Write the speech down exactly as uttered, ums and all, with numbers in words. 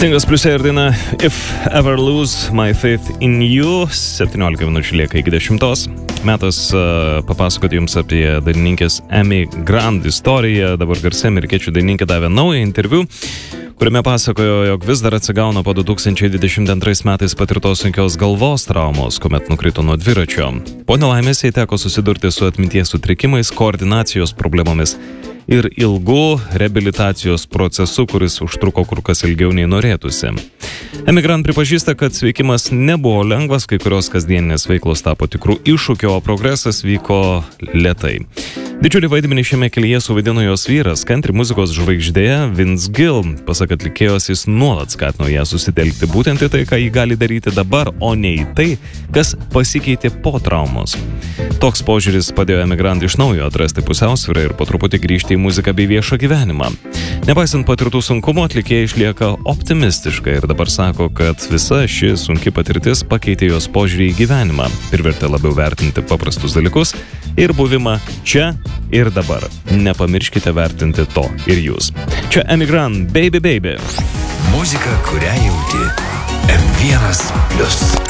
Stingas pliusė ir daina If Ever Lose My Faith in You. septyniolika minučių lieka iki dešimtos. Metas uh, papasakoti jums apie dainininkės Amy Grant istoriją. Dabar garsi amerikiečių dainininkė davė naują interviu, kuriame pasakojo, jog vis dar atsigauna po du tūkstančiai dvidešimt antrais metais patirtos sunkios galvos traumos, kuomet nukrito nuo dviračio. Po nelaimės jai teko susidurti su atminties sutrikimais, koordinacijos problemomis ir ilgu reabilitacijos procesu, kuris užtruko kur kas ilgiau nei norėtųsi. Amy Grant pripažįsta, kad sveikimas nebuvo lengvas, kai kurios kasdieninės veiklos tapo tikrų iššūkio, o progresas vyko lėtai. Didžiulį vaidmenį šiame kelyje suvaidino jos vyras, country muzikos žvaigždė Vince Gill. Pasak atlikėjos, jis nuolat skatino ją susitelkti būtent į tai, ką ji gali daryti dabar, o ne į tai, kas pasikeitė po traumos. Toks požiūris padėjo Amy Grant iš naujo atrasti pusiausvyrą ir po truputį grįžti į muziką bei viešą gyvenimą. Nepaisant patirtų sunkumų, atlikėja išlieka optimistiška ir dabar sako, kad visa ši sunki patirtis pakeitė jos požiūrį į gyvenimą, privertė labiau vertinti paprastus dalykus ir buvimą čia ir dabar. Nepamirškite vertinti to ir jūs. Čia Amy Grant, Baby Baby. Muzika, kurią jauti. em vienas plius.